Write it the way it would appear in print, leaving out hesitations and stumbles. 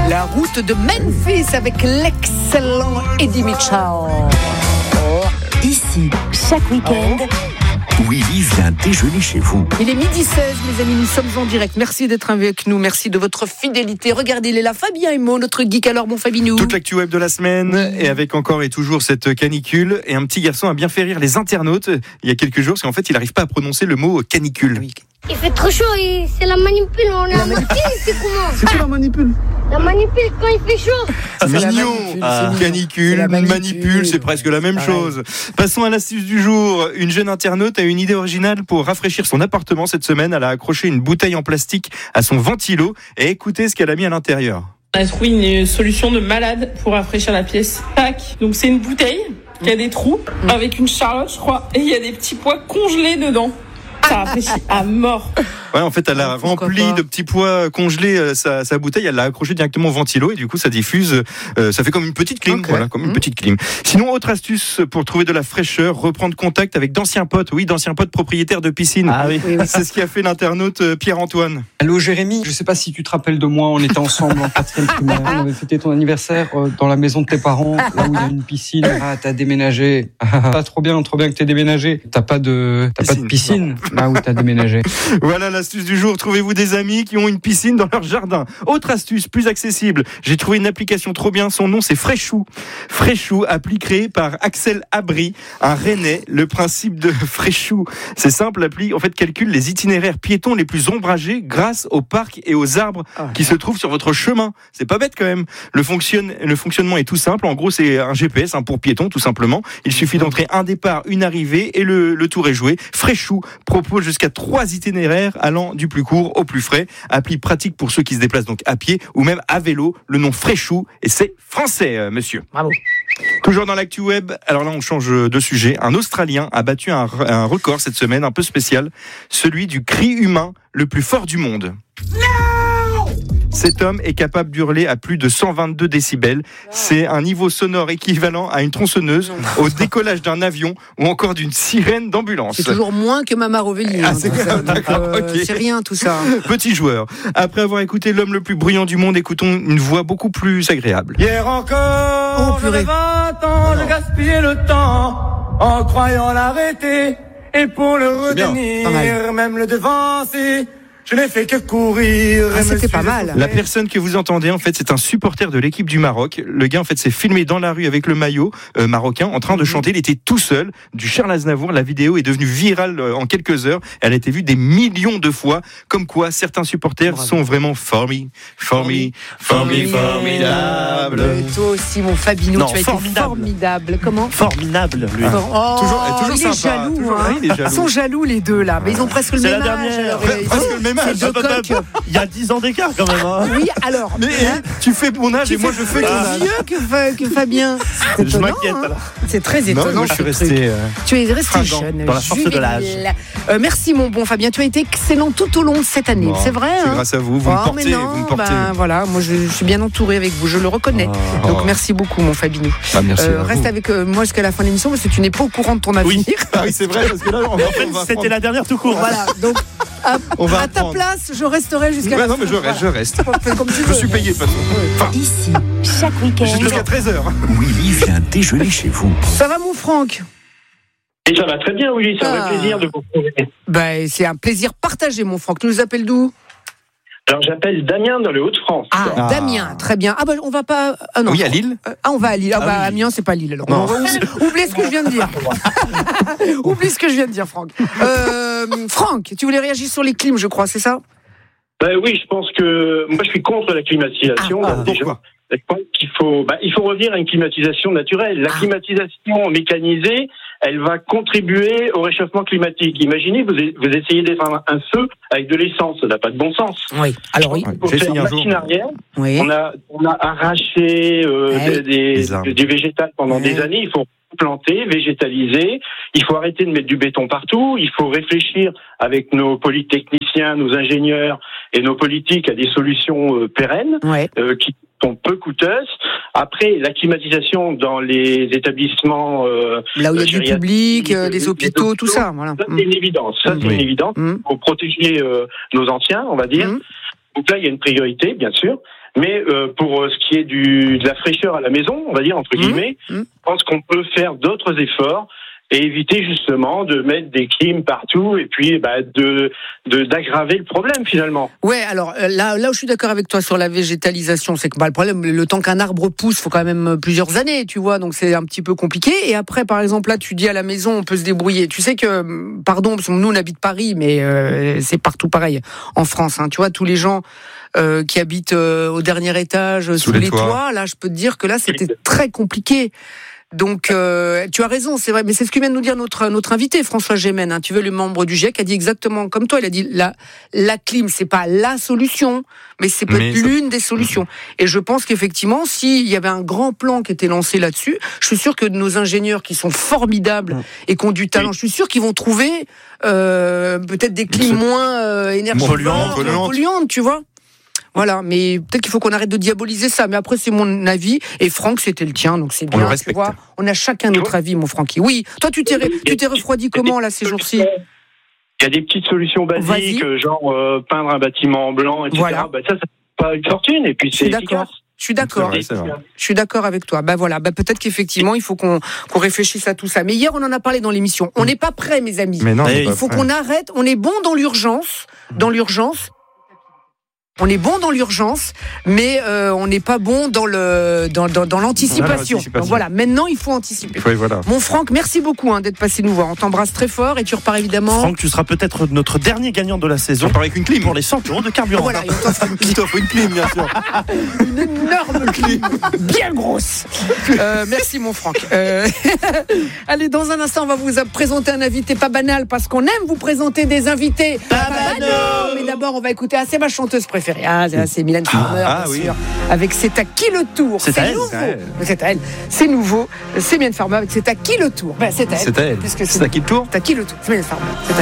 La route de Memphis avec l'excellent Eddie Mitchell. Ici, chaque week-end, Willy vient déjeuner chez vous. Il est 12h16, mes amis, nous sommes en direct. Merci d'être avec nous, merci de votre fidélité. Regardez, il est là, Fabien Emo, notre geek. Alors, mon Fabinou. Toute l'actu web de la semaine, et avec encore et toujours cette canicule. Et un petit garçon a bien fait rire les internautes il y a quelques jours, parce qu'en fait, il n'arrive pas à prononcer le mot canicule. Oui. Il fait trop chaud, c'est la manipule, on est en manipule, c'est comment? C'est quoi la manipule? La manipule quand il fait chaud. C'est mignon. la manipule, c'est mignon. Canicule, C'est la manipule, c'est presque la même Pareil. chose. Passons à l'astuce du jour. Une jeune internaute a une idée originale pour rafraîchir son appartement cette semaine. Elle a accroché une bouteille en plastique à son ventilo et écoutez ce qu'elle a mis à l'intérieur. On a trouvé une solution de malade pour rafraîchir la pièce. Tac. Donc c'est une bouteille qui a des trous avec une charlotte, je crois, et il y a des petits pois congelés dedans. Ça rafraîchit à mort. Ouais, en fait, elle a rempli de petits pois congelés sa bouteille, elle l'a accroché directement au ventilo et du coup, ça diffuse, ça fait comme une petite clim, voilà, comme une petite clim. Sinon, autre astuce pour trouver de la fraîcheur, reprendre contact avec d'anciens potes, d'anciens potes propriétaires de piscine. Ah oui. C'est ce qui a fait l'internaute Pierre-Antoine. Allô Jérémy, je sais pas si tu te rappelles de moi, on était ensemble en 4e primaire, on avait fêté ton anniversaire dans la maison de tes parents, là où il y a une piscine. Ah, t'as déménagé. Ah, trop bien que t'aies déménagé. T'as pas de piscine là où t'as déménagé. Voilà l'astuce du jour. Trouvez-vous des amis qui ont une piscine dans leur jardin. Autre astuce plus accessible. J'ai trouvé une application trop bien. Son nom, c'est Fréchou. Fréchou, appli créée par Axel Abri, un Rennais. Le principe de Fréchou, c'est simple. L'appli, en fait, calcule les itinéraires piétons les plus ombragés grâce aux parcs et aux arbres qui se trouvent sur votre chemin. C'est pas bête quand même. Le fonctionnement est tout simple. En gros, c'est un GPS pour piétons, tout simplement. Il suffit d'entrer un départ, une arrivée et le tour est joué. Fréchou propose jusqu'à 3 itinéraires allant du plus court au plus frais. Appli pratique pour ceux qui se déplacent donc à pied ou même à vélo. Le nom Fréchou et c'est français, monsieur. Bravo. Toujours dans l'actu web, alors là on change de sujet. Un Australien a battu un record cette semaine un peu spécial, celui du cri humain le plus fort du monde. Cet homme est capable d'hurler à plus de 122 décibels. C'est un niveau sonore équivalent à une tronçonneuse, au décollage d'un avion ou encore d'une sirène d'ambulance. C'est toujours moins que Mama Rovelli. C'est rien tout ça. Petit joueur. Après avoir écouté l'homme le plus bruyant du monde, écoutons une voix beaucoup plus agréable. Hier encore, j'avais 20 ans, je gaspillais le temps en croyant l'arrêter. Et pour le retenir, même le devancer, je n'ai fait que courir. C'était pas mal. La personne que vous entendez, en fait, c'est un supporter de l'équipe du Maroc. Le gars, en fait, s'est filmé dans la rue avec le maillot marocain, en train de chanter. Il était tout seul, du Charles Aznavour. La vidéo est devenue virale en quelques heures. Elle a été vue des millions de fois. Comme quoi, certains supporters sont vraiment formidables. Et toi aussi, mon Fabinou, tu as été formidable. Comment? Formidable, lui. Toujours il est sympa. jaloux. Toujours, Hein. il est jaloux. Ils sont jaloux, les deux, là. Mais ils ont presque le C'est même la âge. dernière. Presque le même âge. Il y a 10 ans d'écart quand même. Hein. Oui, alors. Mais tu fais mon âge et moi je fais ton âge. Plus vieux que Fabien. C'est Je étonnant, m'inquiète. hein. Alors. C'est très Non, étonnant. moi je suis resté. Tu es resté fringant, jeune, dans la force de l'âge. Merci mon bon Fabien, tu as été excellent tout au long de cette année, c'est vrai. C'est hein grâce à vous, vous mais me non, portez. voilà, moi je suis bien entouré avec vous, je le reconnais. Donc merci beaucoup mon Fabinou. Merci à reste vous. avec moi jusqu'à la fin de l'émission parce que tu n'es pas au courant de ton avenir. Ah oui, c'est vrai, parce que là, En fait, c'était la dernière tout court. Voilà, donc On va à ta apprendre. place, je resterai jusqu'à la non, fin. mais je reste. Fais comme tu Je veux. suis payé de toute façon. Enfin, ici, chaque week-end, jusqu'à 13h. Willy vient déjeuner chez vous. Ça va mon Franck? Et ça va très bien, Willy, ça fait plaisir de vous retrouver. C'est un plaisir partagé mon Franck. Tu nous appelles d'où? Alors j'appelle Damien dans le Hauts-de-France. Damien, très bien. On va pas. Non. Oui, à Lille. On va à Lille. Amiens, c'est pas Lille. Alors. Oublie ce que je viens de dire. Oublie ce que je viens de dire, Franck. Franck, tu voulais réagir sur les clims, je crois, c'est ça? Oui, je pense que moi je suis contre la climatisation. Pourquoi? Je pense qu'il faut revenir à une climatisation naturelle. La climatisation mécanisée, elle va contribuer au réchauffement climatique. Imaginez, vous essayez d'éteindre un feu avec de l'essence, ça n'a pas de bon sens. Oui. Alors oui. Pour faire machine arrière, Oui. on a arraché des végétales pendant des années. Il faut planter, végétaliser. Il faut arrêter de mettre du béton partout. Il faut réfléchir avec nos polytechniciens, nos ingénieurs et nos politiques à des solutions pérennes qui sont peu coûteuses. Après, la climatisation dans les établissements là où il y a du public, des hôpitaux, tout ça. Voilà. Ça, c'est une évidence. Une évidence. Pour protéger nos anciens, on va dire. Donc là, il y a une priorité, bien sûr. Mais pour ce qui est de la fraîcheur à la maison, on va dire entre guillemets, je pense qu'on peut faire d'autres efforts et éviter justement de mettre des clims partout et puis d'aggraver le problème finalement. Ouais, alors là où je suis d'accord avec toi sur la végétalisation, c'est que le problème, le temps qu'un arbre pousse, faut quand même plusieurs années, tu vois, donc c'est un petit peu compliqué. Et après, par exemple, là, tu dis à la maison, on peut se débrouiller. Tu sais que, pardon, parce que nous on habite Paris, mais c'est partout pareil en France. Hein, tu vois, tous les gens qui habitent au dernier étage, sous les toits, là, je peux te dire que là, c'était très compliqué. Donc, tu as raison, c'est vrai, mais c'est ce que vient de nous dire notre invité, François Gémen, hein, tu veux, le membre du GIEC, a dit exactement comme toi, il a dit la clim, c'est pas la solution, mais c'est peut-être l'une des solutions. Et je pense qu'effectivement, s'il y avait un grand plan qui était lancé là-dessus, je suis sûr que nos ingénieurs qui sont formidables et qui ont du talent, je suis sûr qu'ils vont trouver peut-être des clims moins polluantes, tu vois. Voilà, mais peut-être qu'il faut qu'on arrête de diaboliser ça. Mais après, c'est mon avis. Et Franck, c'était le tien, donc c'est bien. Tu vois, on a chacun notre avis, mon Francky. Oui, toi, tu t'es refroidi comment, là, ces jours-ci ? Il y a des petites solutions basiques, genre peindre un bâtiment en blanc, etc. Voilà. Ça pas une fortune, et puis c'est efficace. Je suis d'accord. Je suis d'accord avec toi. Voilà. Peut-être qu'effectivement, il faut qu'on réfléchisse à tout ça. Mais hier, on en a parlé dans l'émission. On n'est pas prêts, mes amis. Mais non, il faut qu'on arrête. On est bon dans l'urgence. On est bon dans l'urgence, mais on n'est pas bon dans l'anticipation. Donc voilà, maintenant il faut anticiper. Oui, voilà. Mon Franck, merci beaucoup d'être passé nous voir. On t'embrasse très fort et tu repars évidemment. Franck, tu seras peut-être notre dernier gagnant de la saison. On part avec une clim pour les 100 € de carburant. Voilà, il t'offre une clim, bien sûr. Une énorme clim, bien grosse. Merci mon Franck. Allez, dans un instant, on va vous présenter un invité pas banal parce qu'on aime vous présenter des invités pas banaux. Mais d'abord, on va écouter c'est ma chanteuse préférée. C'est Mylène Farmer, bien sûr. Avec C'est à qui le tour. C'est nouveau. C'est à elle. C'est nouveau. C'est Mylène Farmer avec C'est à qui le tour. C'est à elle. C'est à qui le tour. C'est à qui le tour. C'est Mylène Farmer.